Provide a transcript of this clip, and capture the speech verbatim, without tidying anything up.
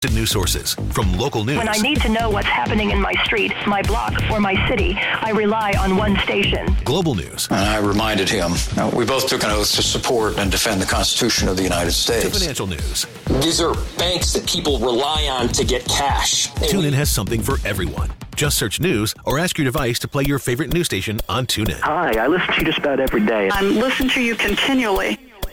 News sources from local news. When I need to know what's happening in my street, my block, or my city, I rely on one station. Global news. And I reminded him, uh, we both took an oath to support and defend the Constitution of the United States. To financial news. These are banks that people rely on to get cash. TuneIn has something for everyone. Just search news or ask your device to play your favorite news station on TuneIn. Hi, I listen to you just about every day. I'm listening to you continually.